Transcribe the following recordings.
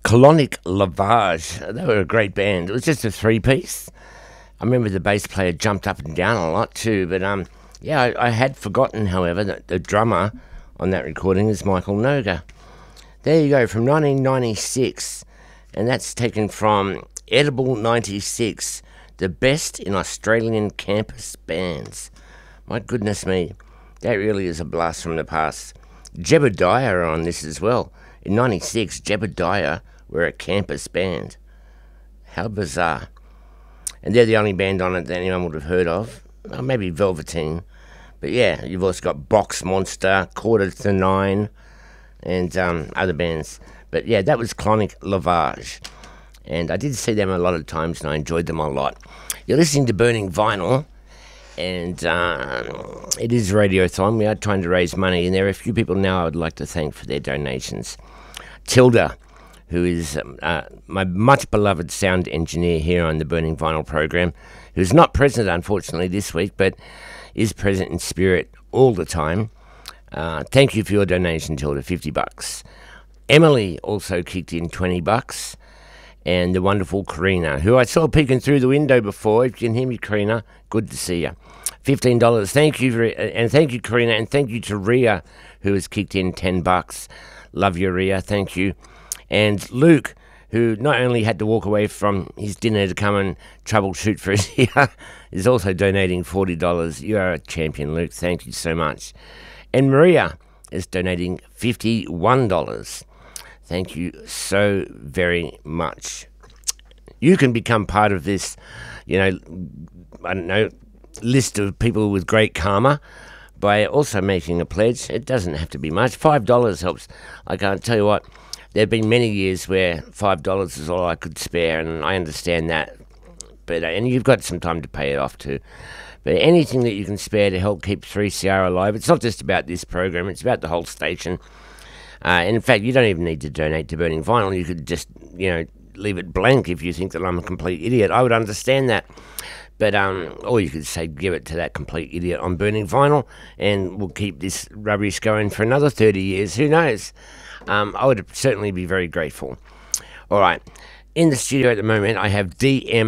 Colonic Lavage. They were a great band. It was just a three-piece. I remember the bass player jumped up and down a lot too, but I had forgotten, however, that the drummer on that recording is Michael Noga. There you go, from 1996, and that's taken from Edible 96, the best in Australian campus bands. My goodness me, that really is a blast from the past. Jebediah are on this as well. In 96, Jebediah were a campus band. How bizarre. And they're the only band on it that anyone would have heard of. Well, maybe Velveteen. But yeah, you've also got Box Monster, Quarter to Nine, and other bands. But yeah, that was Colonic Lavage. And I did see them a lot of times and I enjoyed them a lot. You're listening to Burning Vinyl. And it is Radiothon. We are trying to raise money. And there are a few people now I would like to thank for their donations. Tilda, who is my much beloved sound engineer here on the Burning Vinyl program, who's not present, unfortunately, this week, but is present in spirit all the time. Thank you for your donation, Tilda, $50. Emily also kicked in $20. And the wonderful Karina, who I saw peeking through the window before. If you can hear me, Karina, good to see you. $15. Thank you, and thank you, Karina, and thank you to Ria, who has kicked in $10. Love you, Ria. Thank you. And Luke, who not only had to walk away from his dinner to come and troubleshoot for us here, is also donating $40. You are a champion, Luke. Thank you so much. And Maria is donating $51. Thank you so very much. You can become part of this, list of people with great karma by also making a pledge. It doesn't have to be much. $5 helps. I can't tell you what, there have been many years where $5 is all I could spare, and I understand that. But and you've got some time to pay it off too. But anything that you can spare to help keep 3CR alive, it's not just about this program, it's about the whole station. And in fact, you don't even need to donate to Burning Vinyl. You could just, leave it blank if you think that I'm a complete idiot. I would understand that. But, or you could say give it to that complete idiot on Burning Vinyl, and we'll keep this rubbish going for another 30 years. Who knows? I would certainly be very grateful. All right. In the studio at the moment, I have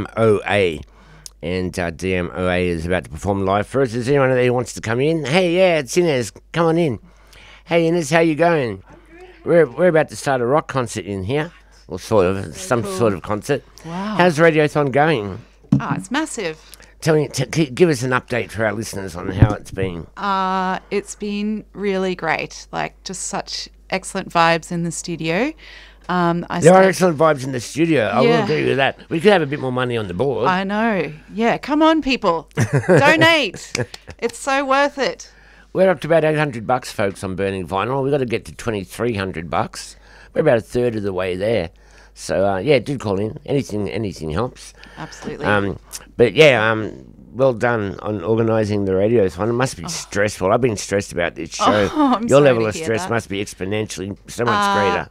DMOA. And DMOA is about to perform live for us. Is there anyone there who wants to come in? Hey, yeah, it's Inez. Come on in. Hey, Inez, how you going? We're about to start a rock concert in here, or sort of, some cool. Sort of concert. Wow. How's Radiothon going? Oh, it's massive. Tell me, give us an update for our listeners on how it's been. It's been really great, just such excellent vibes in the studio. There are excellent vibes in the studio. I will agree with that. We could have a bit more money on the board. I know. Yeah, come on, people. Donate. It's so worth it. We're up to about $800, folks, on Burning Vinyl. We've got to get to $2,300. We're about a third of the way there. So, do call in. Anything helps. Absolutely. But, well done on organising the Radiothon. It must be stressful. I've been stressed about this show. Your level of stress must be exponentially so much greater.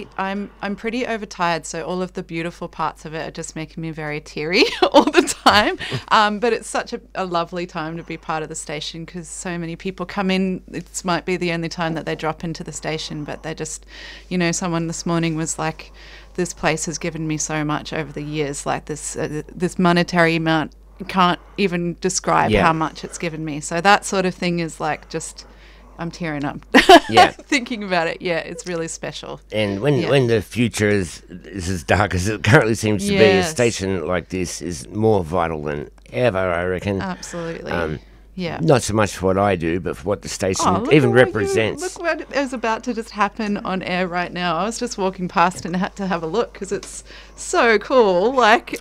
I'm pretty overtired, so all of the beautiful parts of it are just making me very teary all the time. But it's such a lovely time to be part of the station because so many people come in. It might be the only time that they drop into the station, but they just, someone this morning was like, this place has given me so much over the years, like this monetary amount. Can't even describe how much it's given me. So that sort of thing is I'm tearing up thinking about it. Yeah, it's really special. And when the future is as dark as it currently seems to be, a station like this is more vital than ever, I reckon. Absolutely. Not so much for what I do, but for what the station even represents. Look what is about to just happen on air right now. I was just walking past and had to have a look because it's so cool.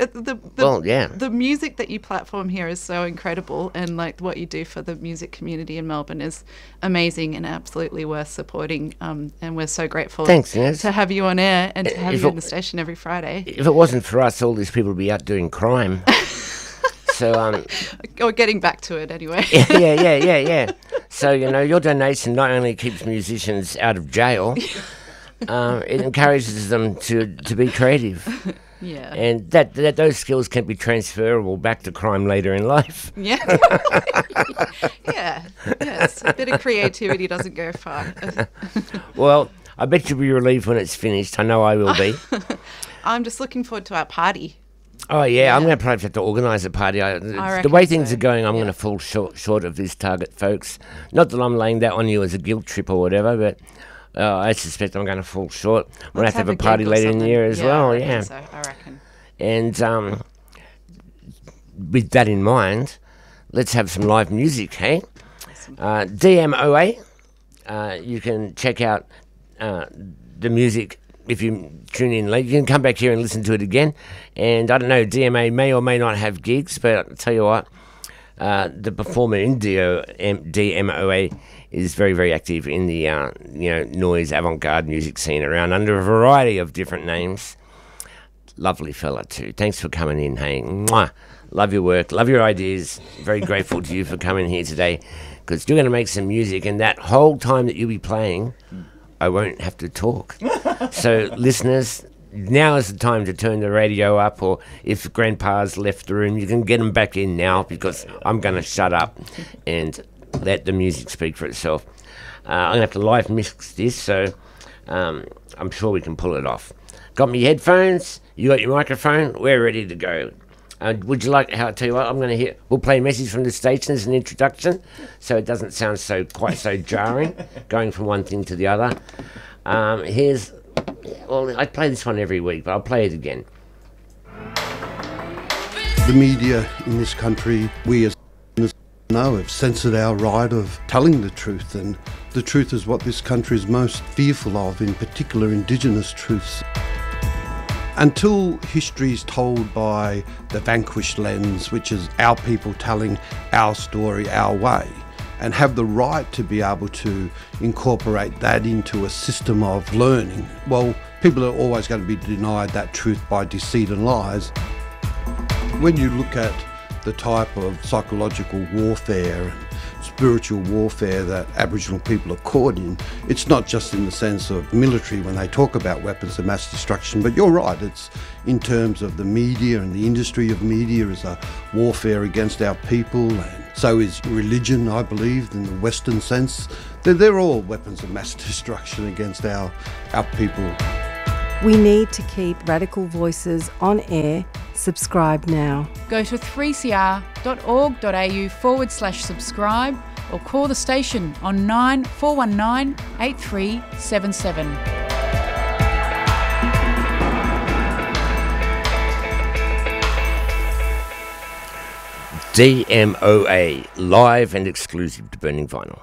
The music that you platform here is so incredible, and what you do for the music community in Melbourne is amazing and absolutely worth supporting. And we're so grateful to have you on air and to have you in the station every Friday. If it wasn't for us, all these people would be out doing crime. So, or getting back to it anyway. Yeah. So, your donation not only keeps musicians out of jail, it encourages them to be creative. Yeah. And that those skills can be transferable back to crime later in life. Yeah. Yes. A bit of creativity doesn't go far. Well, I bet you'll be relieved when it's finished. I know I will be. I'm just looking forward to our party. Oh, yeah, I'm going to probably have to organise a party. The way things are going, I'm going to fall short of this target, folks. Not that I'm laying that on you as a guilt trip or whatever, but I suspect I'm going to fall short. We'll have to have a party later in the year as well, yeah. So, I reckon. And with that in mind, let's have some live music, hey? DMOA. You can check out the music if you tune in late. You can come back here and listen to it again. And I don't know, DMA may or may not have gigs, but I'll tell you what, the performer in DMOA is very, very active in the noise avant-garde music scene around under a variety of different names. Lovely fella too. Thanks for coming in, hey. Mwah. Love your work, love your ideas. Very grateful to you for coming here today, because you're going to make some music, and that whole time that you'll be playing, I won't have to talk. So, listeners, now is the time to turn the radio up, or if Grandpa's left the room, you can get him back in now, because I'm going to shut up and let the music speak for itself. I'm going to have to live mix this, so I'm sure we can pull it off. Got me headphones? You got your microphone? We're ready to go. Would you like, I'll tell you what, we'll play a message from the station as an introduction, so it doesn't sound quite so jarring, going from one thing to the other. I play this one every week, but I'll play it again. The media in this country, we as know, have censored our right of telling the truth, and the truth is what this country is most fearful of, in particular Indigenous truths. Until history is told by the vanquished lens, which is our people telling our story our way, and have the right to be able to incorporate that into a system of learning, well, people are always going to be denied that truth by deceit and lies. When you look at the type of psychological warfare and spiritual warfare that Aboriginal people are caught in, it's not just in the sense of military when they talk about weapons of mass destruction, but you're right, it's in terms of the media, and the industry of media is a warfare against our people, and so is religion, I believe, in the Western sense. They're all weapons of mass destruction against our people. We need to keep Radical Voices on air. Subscribe now. Go to 3cr.org.au/subscribe or call the station on 9419 8377. DMOA, live and exclusive to Burning Vinyl.